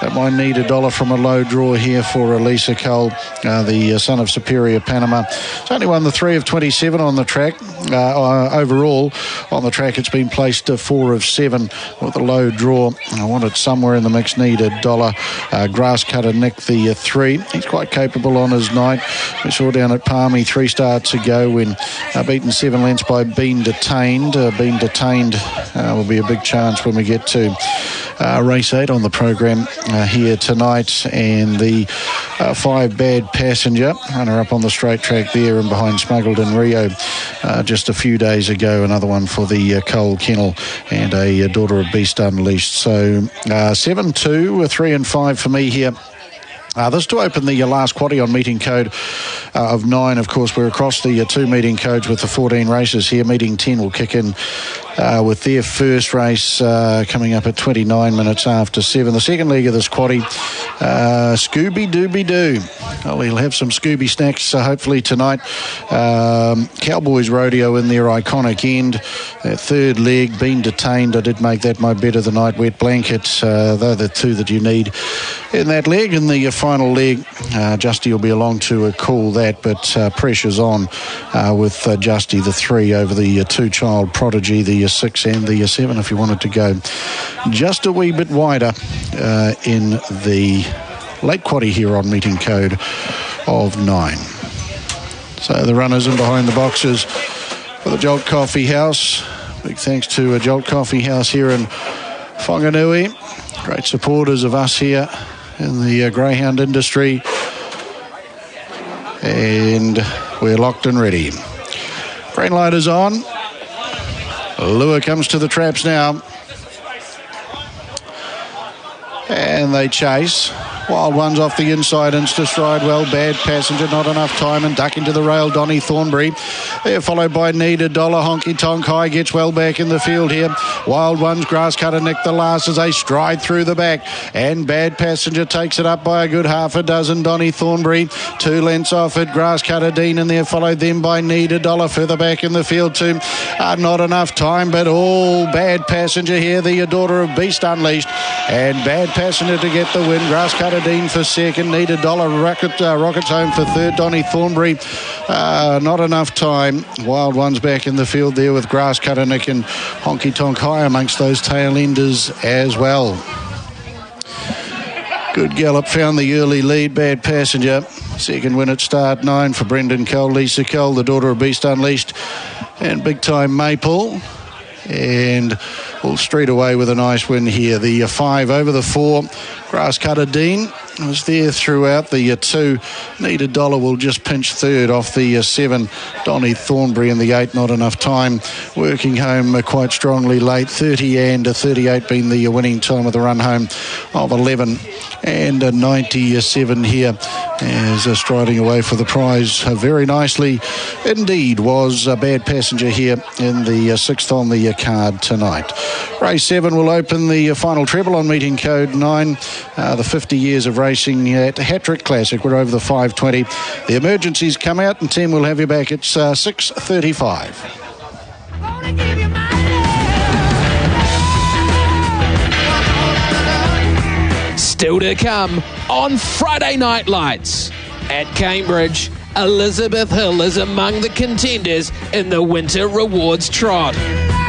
That might need $1 from a low draw here for Elisa Cole, the son of Superior Panama. It's only won the 3 of 27 on the track. Overall, on the track, it's been placed 4 of 7 with a low draw. I want it somewhere in the mix, need $1. Grass Cutter Nick, the 3. He's quite capable on his night. We saw down at Palmy 3 starts ago when beaten 7 lengths by Been Detained. Been Detained will be a big chance when we get to race 8 on the program here tonight, and the 5 Bad Passenger, runner up on the straight track there and behind Smuggled in Rio just a few days ago, another one for the Cole Kennel, and a Daughter of Beast Unleashed. So 7-2, 3 and 5 for me here. This to open the last quaddie on meeting code of 9. Of course, we're across the 2 meeting codes with the 14 races here. Meeting 10 will kick in with their first race coming up at 29 minutes after 7. The second leg of this quaddie, Scooby Dooby Doo. Well, he'll have some Scooby snacks hopefully tonight. Cowboys Rodeo in their iconic end. That third leg, Been Detained. I did make that my bet of the night. Wet Blanket, they're the 2 that you need in that leg. In the final leg, Justy will be along to call that, but pressure's on with Justy, the 3, over the 2-child Prodigy, the 6 and the 7, if you wanted to go just a wee bit wider in the late quaddie here on meeting code of 9. So the runners in behind the boxes for the Jolt Coffee House. Big thanks to Jolt Coffee House here in Whanganui. Great supporters of us here in the greyhound industry, and we're locked and ready. Green light is on. Lure comes to the traps now, and they chase. Wild Ones off the inside, Insta Stride well, Bad Passenger, not enough time, and duck into the rail, Donny Thornbury. They're followed by Need $1, Honky Tonk High gets well back in the field here. Wild Ones, Grass Cutter Nick the last as they stride through the back, and Bad Passenger takes it up by a good half a dozen. Donny Thornbury 2 lengths off it, Grass Cutter Dean in there, followed them by Need $1 further back in the field too. Not enough time, but all Bad Passenger here, the Daughter of Beast Unleashed, and Bad Passenger to get the win. Grass Cutter Dean for second, Need $1, Rockets home for third, Donny Thornbury. Not enough time. Wild Ones back in the field there with Grass Cutter Nick and Honky Tonk High amongst those tail enders as well. Good gallop, found the early lead, Bad Passenger. Second win at start 9 for Brendan Cole, Lisa Cole, the Daughter of Beast Unleashed, and Big Time Maple. And all straight away with a nice win here. The 5 over the 4, Grass Cutter Dean was there throughout. The 2, Need $1, will just pinch third off the 7, Donny Thornbury, and the 8, not enough time. Working home quite strongly late, 30 and 38 being the winning time with a run home of 11 and 97 here, as striding away for the prize very nicely indeed was a Bad Passenger here in the 6th on the card tonight. Race 7 will open the final treble on meeting code 9, the 50 years of racing at Hattrick Classic. We're over the 5:20. The emergencies come out, and team will have you back at 6:35. Still to come on Friday Night Lights. At Cambridge, Elizabeth Hill is among the contenders in the Winter Rewards Trot.